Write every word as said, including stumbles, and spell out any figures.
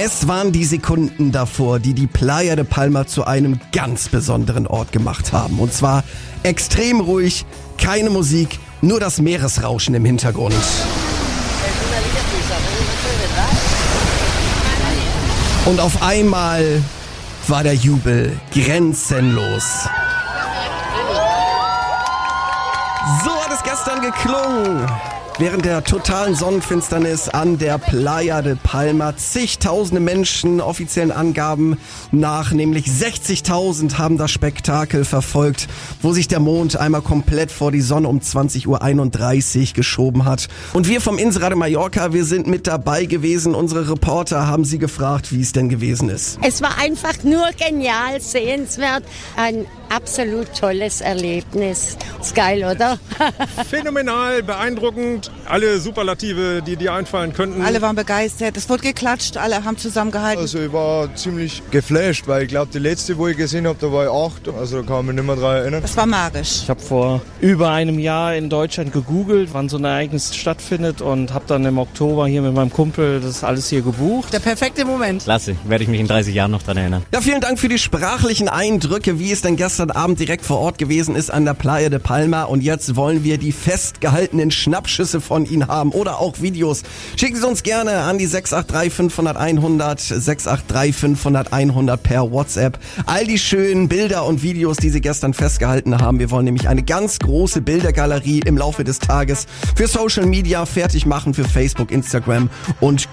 Es waren die Sekunden davor, die die Playa de Palma zu einem ganz besonderen Ort gemacht haben. Und zwar extrem ruhig, keine Musik, nur das Meeresrauschen im Hintergrund. Und auf einmal war der Jubel grenzenlos. So hat es gestern geklungen. Während der totalen Sonnenfinsternis an der Playa de Palma. Zigtausende Menschen, offiziellen Angaben nach, nämlich sechzigtausend haben das Spektakel verfolgt, wo sich der Mond einmal komplett vor die Sonne um zwanzig Uhr einunddreißig geschoben hat. Und wir vom Inselradio Mallorca, wir sind mit dabei gewesen. Unsere Reporter haben sie gefragt, wie es denn gewesen ist. Es war einfach nur genial, sehenswert, ein absolut tolles Erlebnis. Ist geil, oder? Phänomenal, beeindruckend. Alle Superlative, die dir einfallen könnten. Alle waren begeistert. Es wurde geklatscht, alle haben zusammengehalten. Also ich war ziemlich geflasht, weil ich glaube, die letzte, wo ich gesehen habe, da war ich acht. Also da kann man mich nicht mehr dran erinnern. Das war magisch. Ich habe vor über einem Jahr in Deutschland gegoogelt, wann so ein Ereignis stattfindet und habe dann im Oktober hier mit meinem Kumpel das alles hier gebucht. Der perfekte Moment. Klasse, werde ich mich in dreißig Jahren noch dran erinnern. Ja, vielen Dank für die sprachlichen Eindrücke, wie es denn gestern Abend direkt vor Ort gewesen ist an der Playa de Palma. Und jetzt wollen wir die festgehaltenen Schnappschüsse von Ihnen haben oder auch Videos. Schicken Sie uns gerne an die sechs acht drei fünf null null hundert, sechs acht drei fünf null null hundert per WhatsApp. All die schönen Bilder und Videos, die Sie gestern festgehalten haben. Wir wollen nämlich eine ganz große Bildergalerie im Laufe des Tages für Social Media fertig machen, für Facebook, Instagram und